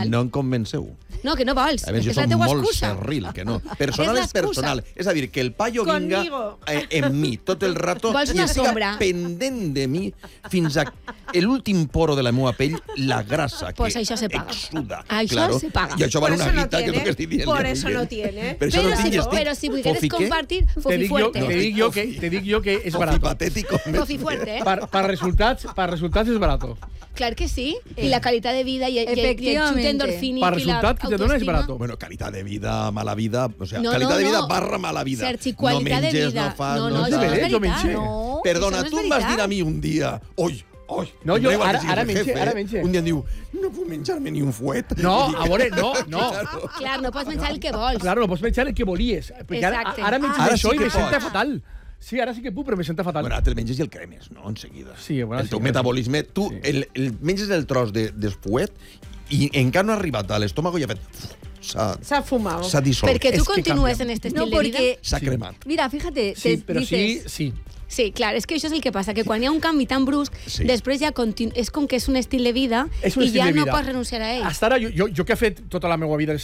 Que no em convenceu. No, que no vols. A veure, jo és la soc teua molt excusa. serril, que no. Personal és personal. És a dir, que el paio vinga en mi tot el rato Vols i una estiga sombra? pendent de mi fins a l'últim poro de la meva pell, la grasa Pues que això se paga. exuda. Això se paga. I això val una guita, que és el que estic dient. Por eso no tiene. Per això no tinc, estic Pero si volgueres fofiquer, compartir, fofi fuerte. Te dic jo que és barat. patètico. Fofi fuerte, eh? Per resultats és barat. Clar que sí. I la qualitat de vida i el xut endorfínic Per i la resultat que te dona és autoestima. barat. Bueno, calidad de vida, mala vida... O sea, No, calidad de vida no. barra mala vida. Sergi, qualitat no de menges, vida. no fas... No, no això no és jo veritat. menjo. No, Perdona, això no és tu em vas dir veritat. a mi un dia... Oi, No, jo igual que ara siguis el menjo, jefe, ara menjo. Un dia em diu, no puc menjar-me ni un fuet. No, I dic, a veure, no. Clar, no pots menjar el que vols. Claro, no pots menjar el que volies. Perquè Exacte. ara menjo Ara això sí i que me senta pots. fatal. Sí, ara sí que puc, però me senta fatal. Bueno, ara te'l menges i el cremes, no? En seguida. Sí, bueno, el teu sí, metabolisme... Tu sí. el menges el tros de fuet i encara no ha arribat a l'estómago i ha fet... S'ha fumat. S'ha dissolt. Perquè tu És que continúes canvia. en este No, estil de vida. porque... S'ha Sí. cremat. Mira, fíjate, Sí, te però dices... sí. Sí, clar, és que això és el que passa, que quan hi ha un canvi tan brusc, Sí. després ja és com que és un estil de vida És un i estil ja de no vida. pots renunciar a ell. Hasta ara, jo que he fet tota la meva vida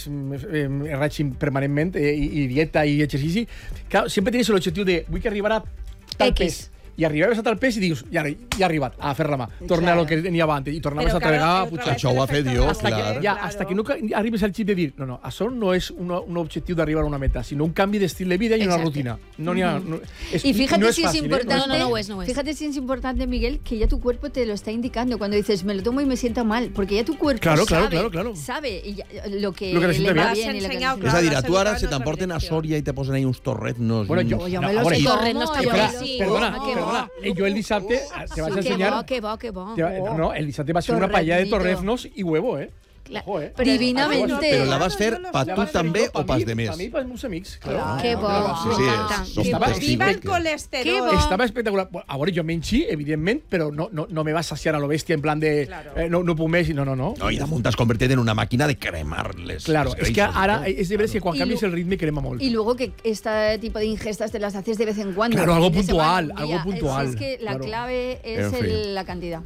règim permanentment, i dieta i exercici, clar, sempre tenies l'objectiu de vull que arribarà tal X. pes. I arribaves a tal pes i dius, ja ha arribat, a fer la mà. Torna a lo que n'hi havia abans. I tornaves Però, altra vegada a claro, pujar. Això ho ha fet Dios, clar. Hasta que no arribes al xip de dir, no, això no és un objectiu d'arribar a una meta, sinó un canvi d'estil de vida i una Exacte. rutina. No n'hi ha... Y fíjate no és si es fàcil, importante, No, no es. fíjate si es importante, Miguel, que ya tu cuerpo te lo está indicando cuando dices me lo tomo y me siento mal, porque ya tu cuerpo Claro, sabe, claro. sabe y ya, lo que Lo que le sienta va bien. bien y lo que Enseñado, no. És a dir, a tu Claro, ara las se t'emporten a educación. Sòria i te posen ahí uns torretnos... Bueno, uns- Yo me no, lo a sé veure, todo. Torres no està Espera, boníssim. perdona. Jo el dissabte te vaig ensenyar... Que bo. No, el dissabte va ser una paella de torreznos i huevo, Clar. Ojo, Pero divinamente. Però la vas fer no, per no, tu no, també o pas de més? Per mi i pels meus amics. Claro. Que bo, Sí, m'encanta. som Que bo. testigos Viva el que- colesterol. Que bo. Estava espectacular. A veure, jo mengi, evidentment, però no me va saciar a lo bèstia, en plan de... Claro. No puc més, no. No, i damunt t'has convertit en una màquina de cremar-les. Claro, les és que greixes, ara no? és de veres que quan I canvies lo- el ritme crema molt. Y luego que este tipo de ingestas te las haces de vez en cuando. Claro, algo fin de semana, puntual, un algo día. puntual, Es que la claro. clave es En fin. la cantidad.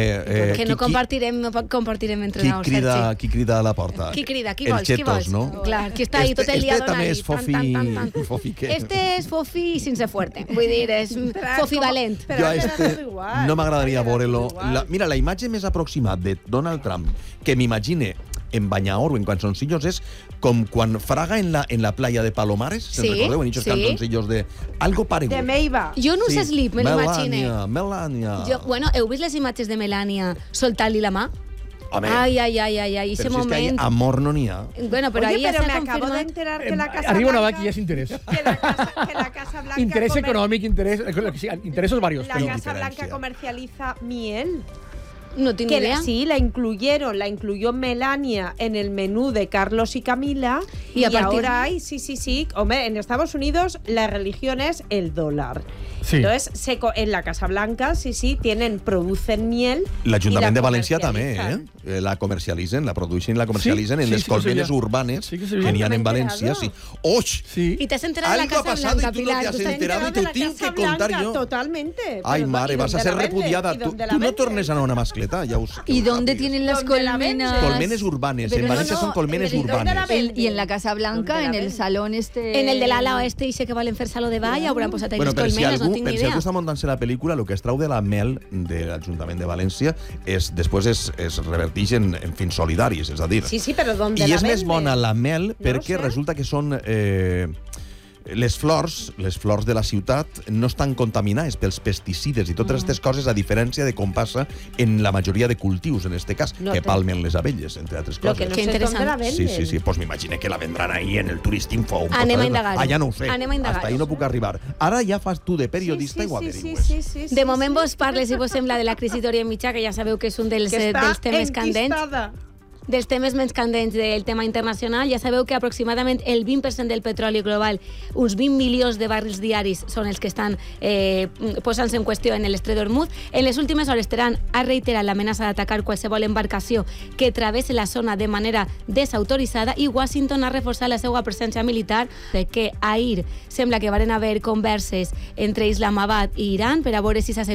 Que no compartirem entre qui nous, crida, Sergi. qui crida a la porta? Qui crida? Qui El vols? Qui Chetos, vols? no? Clar, qui està ahí tot el dia Este donant-li. també és fofi què? Este és fofi sense fuerte. Vull dir, és fofi valent. Pero Jo a antes este era todo igual. no m'agradaria Era todo veure-lo. igual. Mira, la imatge més aproximada de Donald Trump que m'imagine en Banyaor o en calzoncillos és com quan fraga en la playa de Palomares, Sí, ¿se'n recordeu? En aquests sí. calzoncillos de... Algo paregut. De Meiva. Jo no sé slip, me l'imagine. Melania. Bueno, heu vist les imatges de Melania soltant-li la mà? Home, Ai, ese però si és que ahí moment... amor no n'hi ha. Bueno, però Oye, ahí ja pero me s'ha acabo de confirmat... enterar que la Casa Arriba una Blanca... vaca i és interès. Que la Casa Blanca... Interés comer- econòmic, interessos varios. La pero- Casa Blanca diferencia. comercializa miel. No tinc Que idea. sí, la incluyó Melania en el menú de Carlos y Camila. Y Y, a partir- ahora hay, sí. Hombre, en Estados Unidos la religión es el dólar. Sí. Entonces, en la Casa Blanca, sí, producen miel. L'Ajuntament y de la València també, comercializan. La comercialitzen, la produeixen i la comercialitzen en les sí que ho colmenes sabia. urbanes Sí que ho que sabia. n'hi ha en No m'he València. Sí. enterado. Oix! Sí. I t'has enterat de la Algo ha Casa pasado Blanca, y tú no Pilar. te has ¿Tú t'has enterado y enterat? te tinc que contar jo. Totalmente. Ai, Pero, mare, ¿y vas a dónde ser la venden? repudiada. ¿Y Tu dónde la no venden? tornes a anar a una mascleta, ja ho sé. ¿Y dónde tienen las ¿Dónde la colmenas? venden? Colmenes urbanes. Pero En no, València no, són colmenes ¿dónde la urbanes. venden? Y en la Casa Blanca, ¿Dónde la en el venden? salón este... En el de l'ala oeste dice que volen fer saló de ball, hauran posat ahí Bueno, les per si colmenes, no algú, tinc per ni si idea. algú està muntant-se la pel·lícula, el que es trau de la mel de l'Ajuntament de València després es revertix en fins solidaris, és a dir... Sí, pero ¿dónde I la és més venden? bona la mel lo perquè sé. resulta que són... les flors de la ciutat no estan contaminades pels pesticides i totes aquestes coses, a diferència de com passa en la majoria de cultius, en este cas, No que te- palmen les abelles, entre altres Lo coses. que no Qué sé es dónde la interesante. venden. Sí, pues m'imagine que la vendran ahí en el Turistinfo. un Anem a poco, indagar-ho. ja no ho sé. Anem a indagar-ho. Hasta ahí no puc arribar. Ara ja fas tu de periodista i ho averigües. sí. De moment vos parles, si vos sembla, de la crisi d'Orient Mitjà, que ja sabeu que és un dels temes candents. Dels temes més candents del tema internacional. Ja sabeu que aproximadament el 20% del petroli global, uns 20 milions de barrils diaris, són els que estan posant-se en qüestió en l'estret d'Hormuz. En les últimes hores Teherán ha reiterat l'amenaça d'atacar qualsevol embarcació que travessi la zona de manera desautoritzada i Washington ha reforçat la seva presència militar, que ahir sembla que varen haver converses entre Islamabad i Iran per a veure si s'assegura